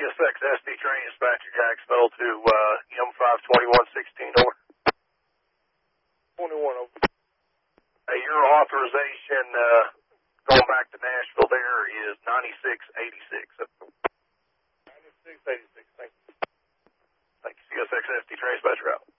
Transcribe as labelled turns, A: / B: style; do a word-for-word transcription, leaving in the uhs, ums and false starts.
A: S X S D train dispatcher Jacksonville to uh, M five twenty-one sixteen over.
B: twenty-one over.
A: Hey, your authorization uh, going back to Nashville there is ninety-six eighty-six.
B: ninety-six eighty-six, thank you.
A: Thank you, C S X S D train dispatcher out.